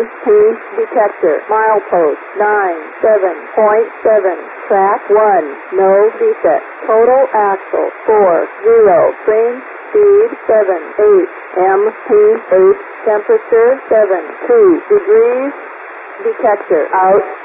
MT detector. Milepost 97.7. Track 1. No defect. Total axle 40. Frame speed 78. MT8. Temperature 72 degrees. Detector out.